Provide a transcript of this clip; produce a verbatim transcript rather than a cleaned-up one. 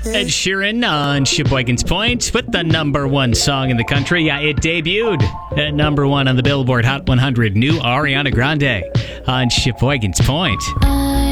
Ed Sheeran on Sheboygan's Point with the number one song in the country. Yeah, it debuted at number one on the Billboard Hot one hundred. New Ariana Grande on Sheboygan's Point.